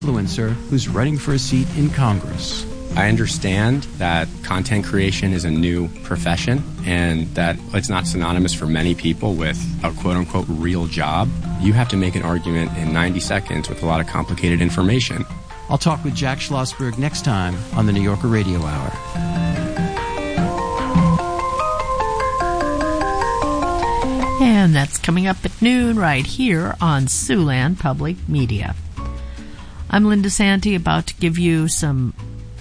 Influencer who's running for a seat in Congress. I understand that content creation is a new profession and that it's not synonymous for many people with a quote-unquote real job. You have to make an argument in 90 seconds with a lot of complicated information. I'll talk with Jack Schlossberg next time on the New Yorker Radio Hour. And that's coming up at noon right here on Siouxland Public Media. I'm Linda Santi, about to give you some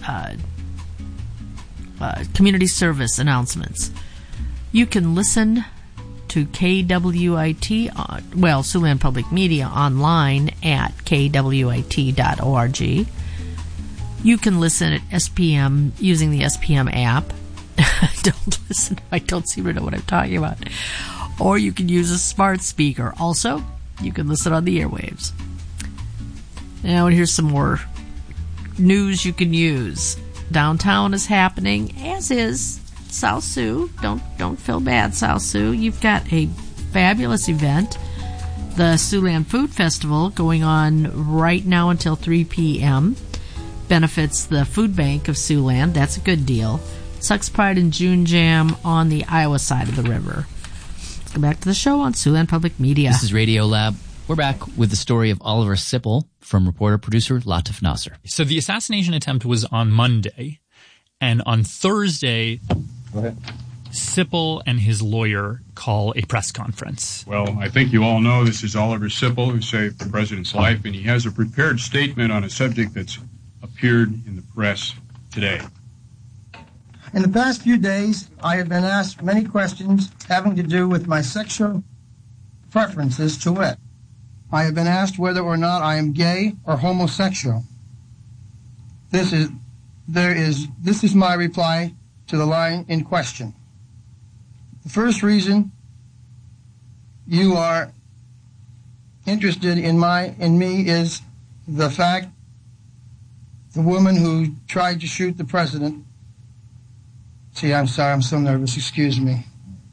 community service announcements. You can listen to KWIT, Siouxland Public Media online at kwit.org. You can listen at SPM using the SPM app. Don't listen, I don't seem to know what I'm talking about. Or you can use a smart speaker. Also, you can listen on the airwaves. Now, here's some more news you can use. Downtown is happening, as is South Sioux. Don't feel bad, South Sioux. You've got a fabulous event, the Siouxland Food Festival, going on right now until 3 p.m. Benefits the food bank of Siouxland. That's a good deal. Sucks Pride and June Jam on the Iowa side of the river. Let's go back to the show on Siouxland Public Media. This is Radio Lab. We're back with the story of Oliver Sipple from reporter-producer Latif Nasser. So the assassination attempt was on Monday, and on Thursday, Sipple and his lawyer call a press conference. Well, I think you all know this is Oliver Sipple, who saved the president's life, and he has a prepared statement on a subject that's appeared in the press today. In the past few days, I have been asked many questions having to do with my sexual preferences, to wit. I have been asked whether or not I am gay or homosexual. This is my reply to the line in question. The first reason you are interested in me is the fact the woman who tried to shoot the president. See, I'm sorry, I'm so nervous. Excuse me.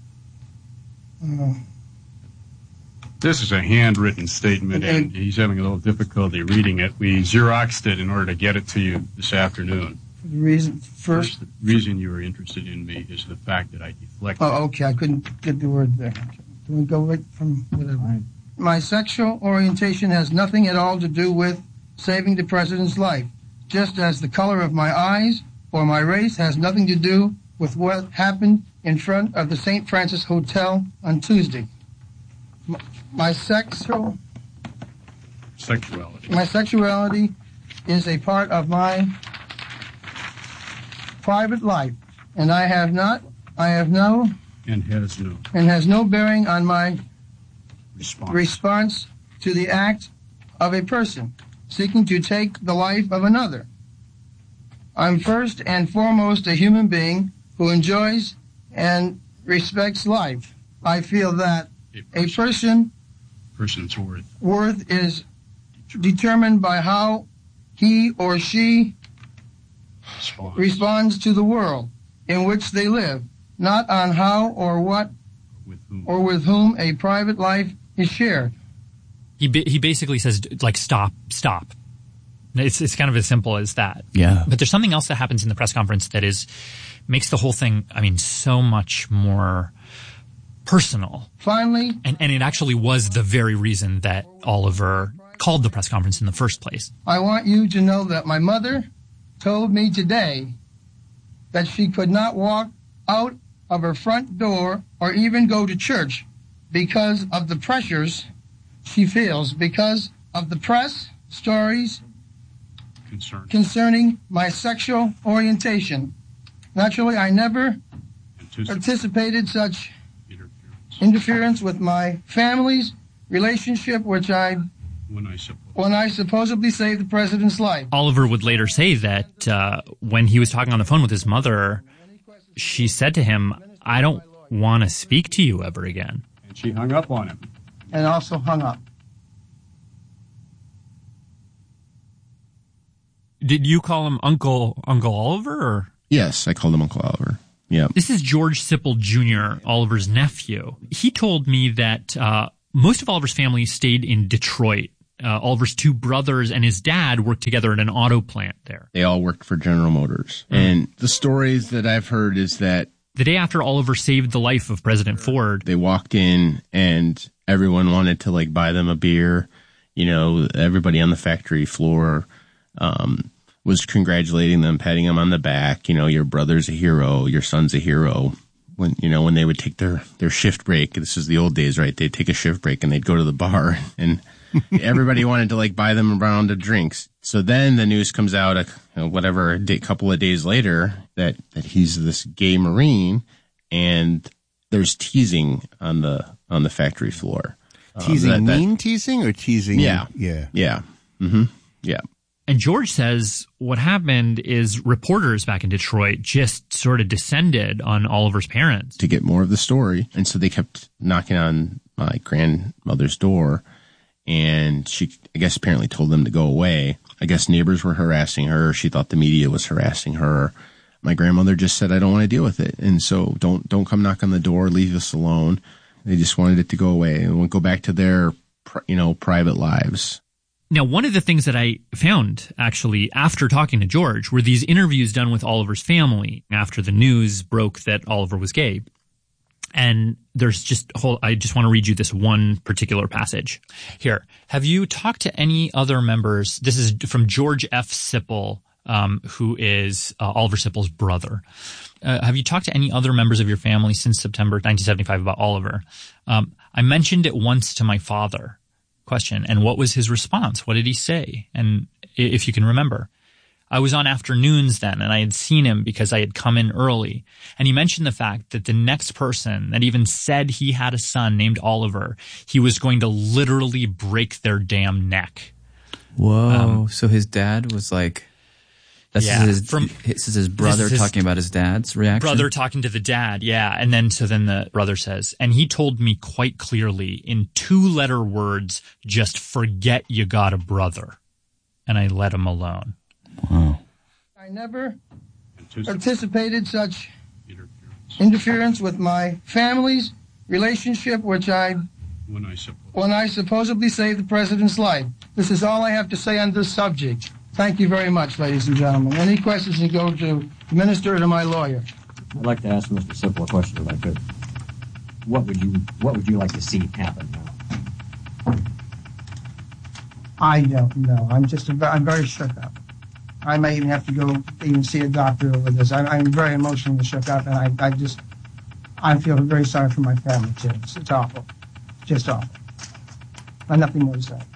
This is a handwritten statement, and he's having a little difficulty reading it. We Xeroxed it in order to get it to you this afternoon. The reason you were interested in me is the fact that I deflected. Oh, okay, I couldn't get the word there. Can we go right from whatever? My sexual orientation has nothing at all to do with saving the president's life, just as the color of my eyes or my race has nothing to do with what happened in front of the St. Francis Hotel on Tuesday. My sexuality is a part of my private life, and has no bearing on my response to the act of a person seeking to take the life of another. I'm first and foremost a human being who enjoys and respects life. I feel that a person's worth is determined by how he or she responds to the world in which they live, not on how or what or with whom a private life is shared. He basically says, like, stop. It's kind of as simple as that. Yeah. But there's something else that happens in the press conference that makes the whole thing, so much more personal. Finally. And it actually was the very reason that Oliver called the press conference in the first place. I want you to know that my mother told me today that she could not walk out of her front door or even go to church because of the pressures she feels, because of the press stories concerning my sexual orientation. Naturally, I never anticipated such interference with my family's relationship, when I supposedly saved the president's life. Oliver would later say that when he was talking on the phone with his mother, she said to him, "I don't want to speak to you ever again." And she hung up on him. And also hung up. Did you call him Uncle Oliver? Or? Yes, I called him Uncle Oliver. Yeah. This is George Sipple Jr., Oliver's nephew. He told me that most of Oliver's family stayed in Detroit Oliver's two brothers and his dad worked together at an auto plant there. They all worked for General Motors. And the stories that I've heard is that the day after Oliver saved the life of President Ford, they walked in and everyone wanted to like buy them a beer. You know, everybody on the factory floor was congratulating them, patting them on the back. You know, your brother's a hero, your son's a hero. When they would take their shift break, this is the old days, right? They'd take a shift break and they'd go to the bar and everybody wanted to like buy them a round of drinks. So then the news comes out, a couple of days later that he's this gay Marine, and there's teasing on the factory floor. Teasing, teasing or teasing? Yeah. Mm-hmm. Yeah. And George says what happened is reporters back in Detroit just sort of descended on Oliver's parents to get more of the story. And so they kept knocking on my grandmother's door, and she, I guess, apparently told them to go away. I guess neighbors were harassing her. She thought the media was harassing her. My grandmother just said, I don't want to deal with it. And so don't come knock on the door. Leave us alone. They just wanted it to go away and go back to their, private lives. Now, one of the things that I found, actually, after talking to George, were these interviews done with Oliver's family after the news broke that Oliver was gay. And there's I just want to read you this one particular passage. Here. Have you talked to any other members? This is from George F. Sipple, who is Oliver Sipple's brother. Have you talked to any other members of your family since September 1975 about Oliver? I mentioned it once to my father. Question. And what was his response? What did he say? And if you can remember. I was on afternoons then, and I had seen him because I had come in early. And he mentioned the fact that the next person that even said he had a son named Oliver, he was going to literally break their damn neck. Whoa. So his dad was like, this is his brother talking about his dad's reaction? Brother talking to the dad, yeah. And then the brother says, and he told me quite clearly in 2-letter words, just forget you got a brother. And I let him alone. Wow. I never anticipated such interference with my family's relationship, when I supposedly saved the president's life. This is all I have to say on this subject. Thank you very much, ladies and gentlemen. Any questions can go to the minister or to my lawyer. I'd like to ask Mr. Sipple a question if I could. What would you like to see happen now? I don't know. I'm very shook up. I may even have to go even see a doctor over this. I'm very emotionally shook up, and I feel very sorry for my family too. It's awful, just awful. I have nothing more to say.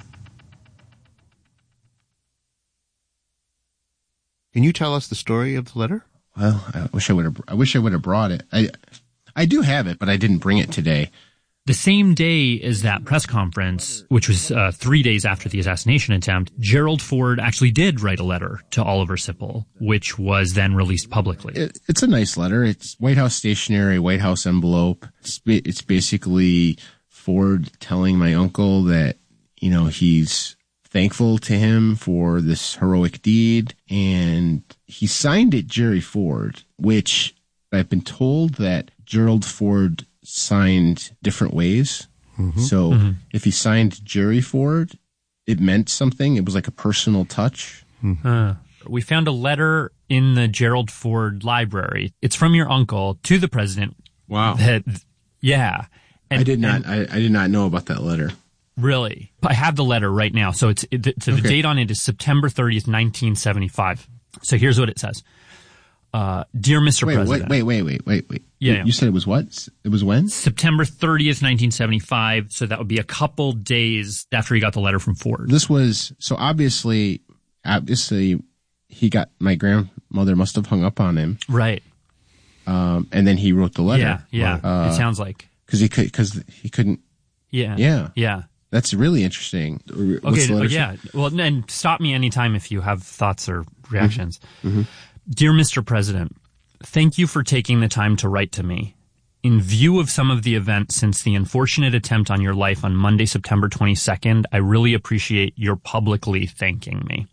Can you tell us the story of the letter? Well, I wish I would have brought it. I do have it, but I didn't bring it today. The same day as that press conference, which was 3 days after the assassination attempt, Gerald Ford actually did write a letter to Oliver Sipple, which was then released publicly. It's a nice letter. It's White House stationery, White House envelope. It's basically Ford telling my uncle that, he's thankful to him for this heroic deed. And he signed it Jerry Ford, which I've been told that Gerald Ford signed different ways. Mm-hmm. So if he signed Jerry Ford, it meant something. It was like a personal touch. Mm-hmm. We found a letter in the Gerald Ford library. It's from your uncle to the president. Wow. Yeah. And, I did not know about that letter. Really? I have the letter right now. So the date on it is September 30th, 1975. So here's what it says. Dear Mr. President. Wait. Yeah. You said it was what? It was when? September 30th, 1975. So that would be a couple days after he got the letter from Ford. This was, so obviously he got, my grandmother must have hung up on him. Right. And then he wrote the letter. Yeah. It sounds like. Because he couldn't. Yeah. That's really interesting. Okay. Yeah. Well, and stop me anytime if you have thoughts or reactions. Mm-hmm. Dear Mr. President, thank you for taking the time to write to me. In view of some of the events since the unfortunate attempt on your life on Monday, September 22nd, I really appreciate your publicly thanking me.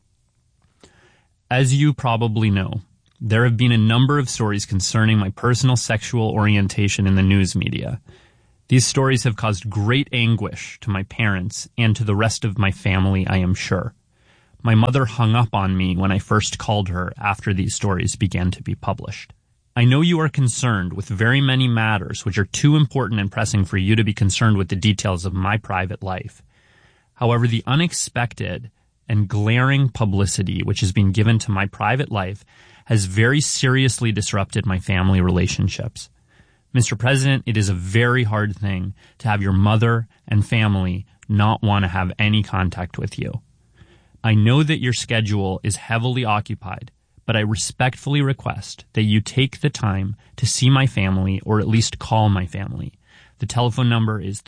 As you probably know, there have been a number of stories concerning my personal sexual orientation in the news media. These stories have caused great anguish to my parents and to the rest of my family, I am sure. My mother hung up on me when I first called her after these stories began to be published. I know you are concerned with very many matters which are too important and pressing for you to be concerned with the details of my private life. However, the unexpected and glaring publicity which has been given to my private life has very seriously disrupted my family relationships. Mr. President, it is a very hard thing to have your mother and family not want to have any contact with you. I know that your schedule is heavily occupied, but I respectfully request that you take the time to see my family or at least call my family. The telephone number is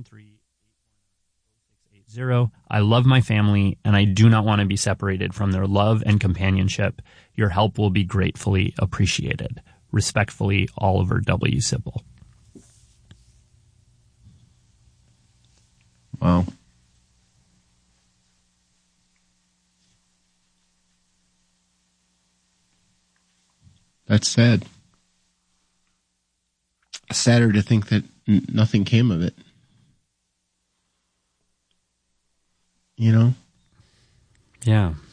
313-810-0680. I love my family, and I do not want to be separated from their love and companionship. Your help will be gratefully appreciated. Respectfully, Oliver W. Sipple. Wow. That's sad. Sadder to think that nothing came of it. Yeah.